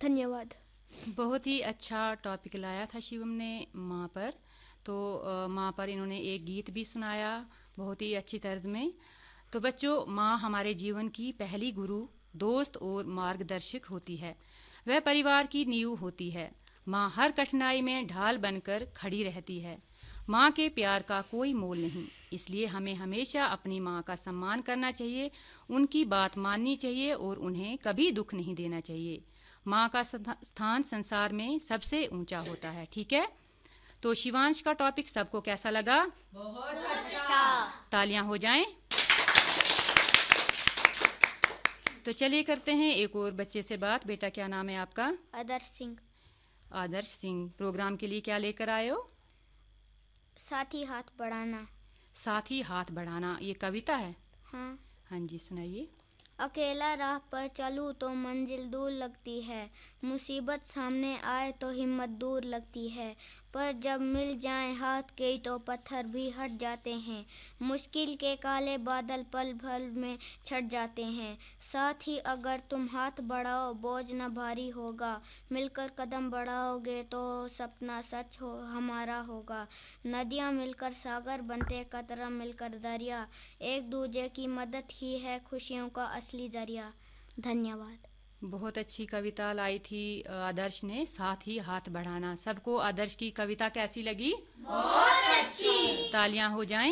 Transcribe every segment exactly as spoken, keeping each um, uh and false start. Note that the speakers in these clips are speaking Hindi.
धन्यवाद। बहुत ही अच्छा टॉपिक लाया था शिवम ने माँ पर। तो अ, माँ पर इन्होंने एक गीत भी सुनाया बहुत ही अच्छी तर्ज में। तो बच्चों, माँ हमारे जीवन की पहली गुरु, दोस्त और मार्गदर्शक होती है। वह परिवार की नींव होती है। माँ हर कठिनाई में ढाल बनकर खड़ी रहती है। माँ के प्यार का कोई मोल नहीं, इसलिए हमें हमेशा अपनी माँ का सम्मान करना चाहिए, उनकी बात माननी चाहिए और उन्हें कभी दुख नहीं देना चाहिए। माँ का स्थान संसार में सबसे ऊंचा होता है। ठीक है, तो शिवांश का टॉपिक सबको कैसा लगा? बहुत अच्छा। तालियां हो जाएं। तो चलिए करते हैं एक और बच्चे से बात। बेटा, क्या नाम है आपका? आदर्श सिंह। आदर्श सिंह, प्रोग्राम के लिए क्या लेकर आए हो? साथ ही हाथ बढ़ाना। साथ ही हाथ बढ़ाना, ये कविता है? हाँ। हाँ जी, सुनाइए। अकेला राह पर चलूं तो मंजिल दूर लगती है, मुसीबत सामने आए तो हिम्मत दूर लगती है, पर जब मिल जाएं हाथ के तो पत्थर भी हट जाते हैं, मुश्किल के काले बादल पल भर में छट जाते हैं। साथ ही अगर तुम हाथ बढ़ाओ बोझ न भारी होगा, मिलकर कदम बढ़ाओगे तो सपना सच हो हमारा होगा। नदियाँ मिलकर सागर बनते, कतरा मिलकर दरिया, एक दूजे की मदद ही है खुशियों का असली जरिया। धन्यवाद। बहुत अच्छी कविता लाई थी आदर्श ने, साथ ही हाथ बढ़ाना। सबको आदर्श की कविता कैसी लगी? बहुत अच्छी। तालियां हो जाएं।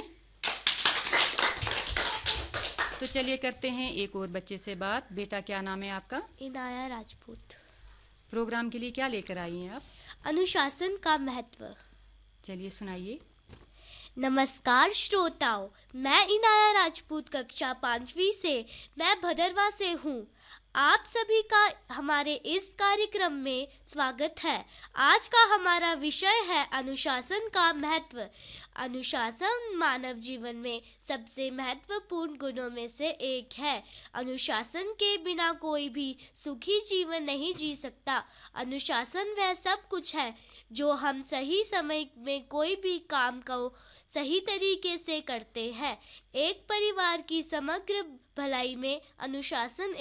तो चलिए करते हैं एक और बच्चे से बात। बेटा, क्या नाम है आपका? इनाया राजपूत। प्रोग्राम के लिए क्या लेकर आई हैं आप? अनुशासन का महत्व। चलिए सुनाइए। नमस्कार श्रोताओ, मैं इनाया राजपूत कक्षा पांचवी से मैं भदरवा से हूँ। आप सभी का हमारे इस कार्यक्रम में स्वागत है। आज का हमारा विषय है अनुशासन का महत्व। अनुशासन मानव जीवन में सबसे महत्वपूर्ण गुणों में से एक है। अनुशासन के बिना कोई भी सुखी जीवन नहीं जी सकता। अनुशासन वह सब कुछ है जो हम सही समय में कोई भी काम को सही तरीके से करते हैं। एक परिवार की समग्र भलाई में अनुशासन